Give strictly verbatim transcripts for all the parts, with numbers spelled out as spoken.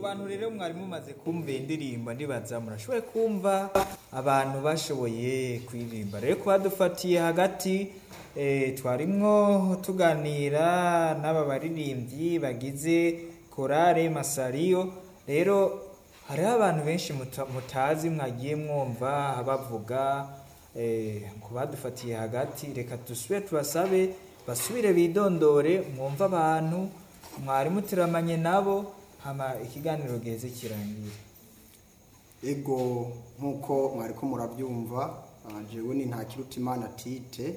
bantu rero mwari mumaze kumva indirimbo ndibaza murashoboye kumva abantu bashoboye kuririmba rero kubadufatiye hagati eh, twarimwo tuganira n'aba baririmbyi bagize korale Masariyo. Rero hariho abantu benshi muta- mutazi mwagiye mwumva bavuga eh, kubadufatiye hagati, reka dusubire tubasabe basubire bidondore mwumva abantu mwari mutiramanye nabo hama ikiganiro giheze kirangira. Ego nkuko mwariko murabyumva, ah, jewe ni Ntakirutimana Tite,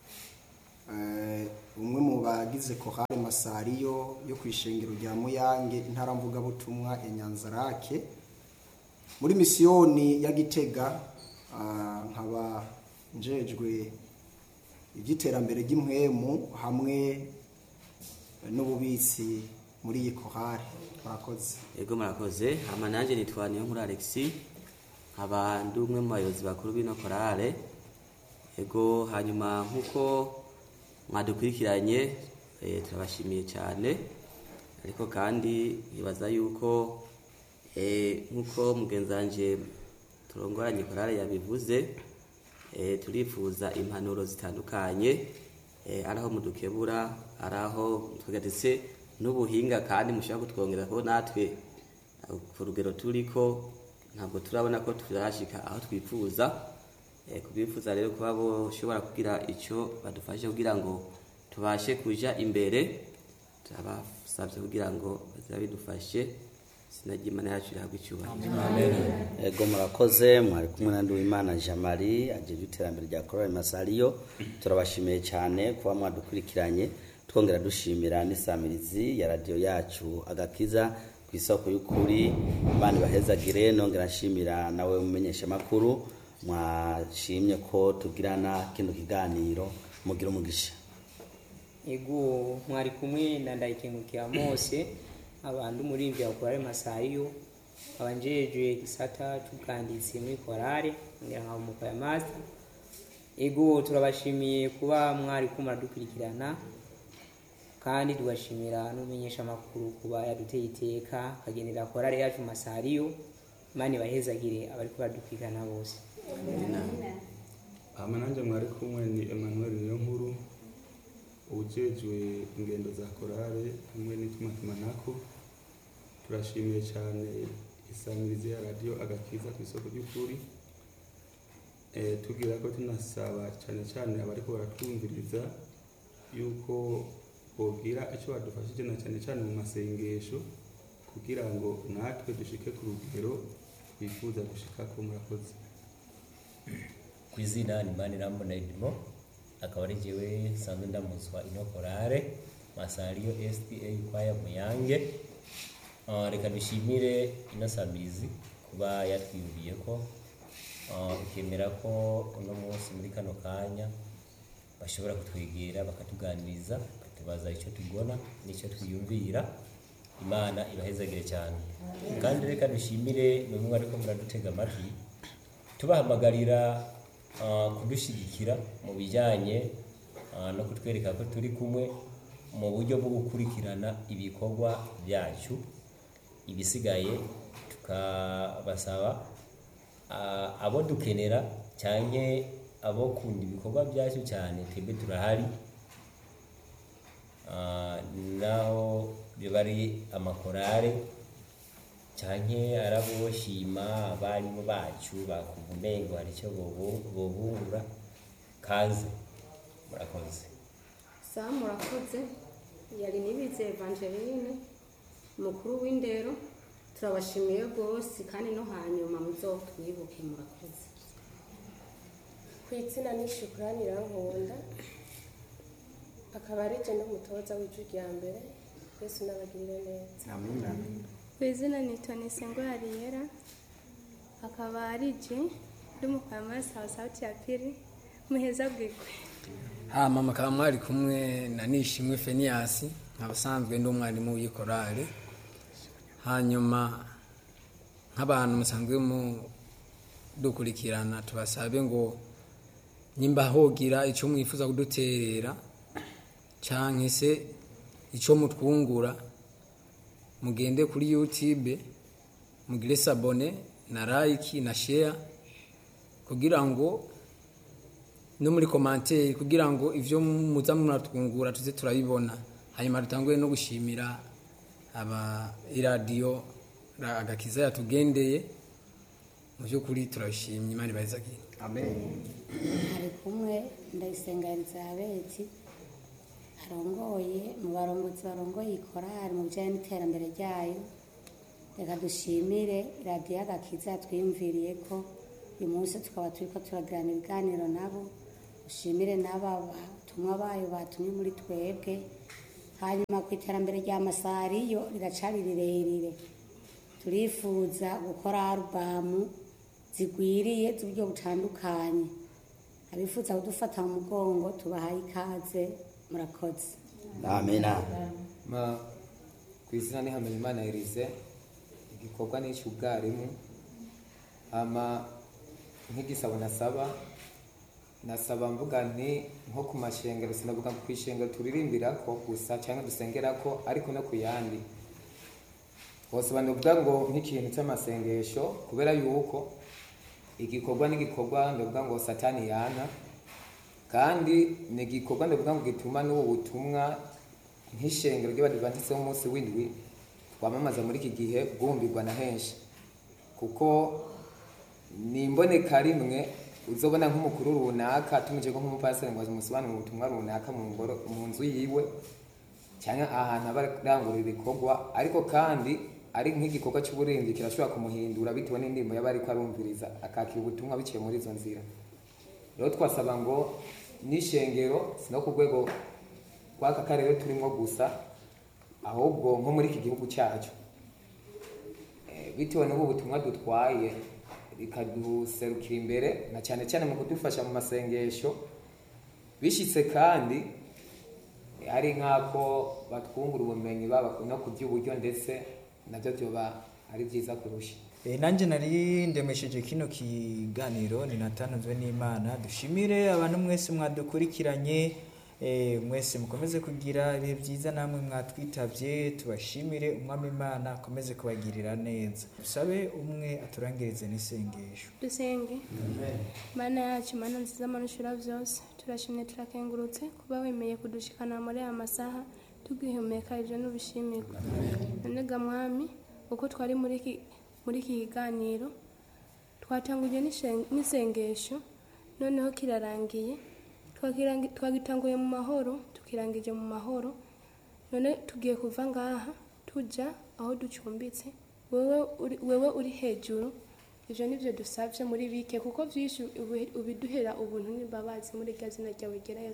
eh, umwe mu bagize korale Masariyo yo kwishengero rya Muyange intara mvuga butumwa ya Nyanzarake muri misiyoni ya Gitega. ah, nkaba njejwe iby'iterambere ry'impwemu hamwe n'ububitsi muri iyi korale. Murakoze. Ego murakoze. Hama nanje nitwa Niyonkuru Alexis, nkaba ndi umwe mu bayobozi bakuru b'ino korale. Ego hanyuma nkuko mwadukurikiranye, eh, turabashimiye cyane, ariko kandi ibaza yuko eh, nkuko mugenzanje turongoranye korale yabivuze, eh, turifuza impanuro zitandukanye, eh, araho mudukebura, araho tugatse n'ubuhinga kandi mushaka kutwongera ko natwe ku rugero turiko ntabwo turabona ko turashika aho twifuza. Eh, kubifuza rero kuba boshobora kugira icyo badufashe kugira ngo tubashe kuja imbere, turabasabye kugira ngo bazabidufashe. Sinajya Imana yacu ihabwe icyubahiro. Amen. Ego murakoze, mwari kumwe na Nduwimana Jean Marie ajeje iterambere rya korale Masariyo. Turabashimiye cyane kuba mwadukurikiranye, twongera dushimira n'isamirizi ya radio yacu Agakiza ku isoko y'ukuri. Imana ibahezagire. Nongera nshimira nawe mumenyesha makuru mwashimye ko tugirana kino kiganiro, mugira umugisha. Ego mwari kumwe na Ndayikengukira Mose, abantu muri bya korale Masariyo, abanjeje gisata cy'ubwanditsi muri korale ngira nka umuko ya master. Ego turabashimiye kuba mwari kumara dukurikirana, kandi tugashimira n'umenyesha makuru kuba yaduteye iteka kagenera korale yacu Masariyo. Imana ibahezagire abari kubadukurikirana bose. Hama nanje mwari kumwe ni Emmanuel Niyonkuru, ujejwe ingendo za korale hamwe n'itumatumanako. Turashimiye cyane isamirizi ya radio Agakiza ku isoko y'ukuri. Eh, tugira ko tunasaba cyane cyane abariko baratwumviriza yuko bogira icyo badufashije na cyane cyane mu masengesho kugira ngo natwe dushike ku rugero twifuza gushika ko. Murakoze. Ku izina ni Manirambona Edmo, akaba ari jewe sanzwe ndamuzwa ino korale Masariyo S D A kwaya Muyange. Uh, reka dushimire ino samirizi kuba yatwiyumviye ko uh, ikemera ko uno munsi muri kano kanya bashobora kutwegera bakatuganiriza, bakatubaza icyo tugona n'icyo twiyumvira. Imana ibahezagire cyane. Kandi reka dushimire bamwe ariko muradutega amatwi, tubahamagarira uh, kudushigikira mu bijyanye uh, no kutwereka ko turi kumwe mu buryo bwo gukurikirana ibikorwa byacu. Ibisigaye tukabasaba uh, abo dukenera cyane abo kundi ibikorwa byacu cyane, twebwe turahari. Uh, naho bari amakorale cyane araboshima abarimu bacu bakuvumengo hari cyo bobura kaze. Murakoze. Sa murakoze. Yari nibize Evangeline mukuru w'indero, turabashimiye rwose kandi no hanyuma muzotwibuke. Murakoze. Kwitsina ni Shukrani Rankunda, akaba ari je n'umutoza w'ijwi rya mbere. Yesu nabagirire neza. Amen. Kwizina ni Tony Sengo Ariera, akaba ari je ndumukama sawa sauti ya pili muheza bwikwe. Ha mama kaba mwari kumwe na Nishimwe Phineas, abasanzwe ndi umwarimu w'ikorale. Hanyuma nk'abantu musanzwe mu dukurikirana, tubasabe ngo nimba hogira icyo mwifuza kuduterera canke se icyo mutwungura, mugende kuri YouTube mugire sabone na like na share kugira ngo no muri commentaire kugira ngo ivyo muza muratwungura tuze turabibona hanyuma dutanguye no gushimira aba iradio agakiza yatugendeye mu by'ukuri turashimye Imana ibazagira amen. hari kumwe Ndayisenga Elizabeth arongoye mu barongozi barongoye ikorari mu bijyanye n'iterambere ryayo. Reka dushimire radiyo agakiza yatwiyumviriye ko uyu munsi tukaba turi ko turagirana ibiganiro nabo. Dushimire n'aba batumwa bayo batumye muri twebwe. Hanyuma ku iterambere rya Masariyo riracari rirerire, turifuza gukora alubamu zigwiriye z'uburyo butandukanye. Abifuza kudufata mu mugongo tubahaye ikaze, murakoze. amena. Ma ku izina ni Hamenyimana Elise, igikorwa ni icy'ubwarimu. Ama nk'igisabo nasaba nasaba mvuga nti nko ku mashengero, sinavuga ku ishengero turirimbira ko gusa cyangwa dusengera ko, ariko no ku yandi hose banduvuga ngo nk'ikintu cy'amasengesho, kubera yuko igikorwa n'igikorwa ndavuga ngo satani yana, kandi ni igikorwa ndavuga ngo gituma n'ubu butumwa nk'ishengero ry'Abadiventiste b'umunsi w'indwi twamamaza muri iki gihe bwumvirwa na henshi, kuko ni imboneka rimwe uzobona nk'umukuru runaka atumije nko nk'umupasiteri ngo amusobanurire ubutumwa runaka mu ngoro mu nzu yiwe cyangwa ahantu abarangurira ibikorwa, ariko kandi ari nk'igikorwa cy'uburinzi kirashobora kumuhindura bitewe n'indirimbo yaba ariko arumviriza akakira ubutumwa biciye muri izo nzira. Rero twasaba ngo n'ishengero sino ku rwego rw'aka karere turimo gusa, ahubwo nko muri iki gihugu cyacu bitewe n'ubu butumwa dutwaye bikaduserukira imbere na cyane cyane mu kudufasha mu masengesho bishitse, kandi ari nk'ako batwungura ubumenyi baba no ku by'uburyo, ndetse nabyo byoba ari byiza kurusha. E, nanje nari ndemesheje kino kiganiro ni natanzwe n'Imana. Dushimire abantu mwese mwadukurikiranye, e, mwese mukomeze kugira ibihe byiza, namwe mwatwitavye tubashimire. Umwami Imana akomeze kubagirira neza. Dusabe umwe aturangirize n'isengesho. Dusenge. Amen. Mana yacu, Mana nziza, Mana ushobora byose, turashimye turakengurutse kuba wemeye kudushikana muri aya masaha tugihumeka ije n'ubishimirwa. None ga Mwami, uko twari muri iki muri iki kiganiro twatanguje n'isengesho, noneho kirarangiye, twagitanguye mu mahoro tukirangije mu mahoro, none tugiye kuva ngaha tuja aho ducumbitse. Wewe uri, wewe uri hejuru, ivyo nivyo dusavye muri bike, kuko vyinshi ubiduhera ubuntu n'imbabazi muri rya zina ryawe ryera Yesu.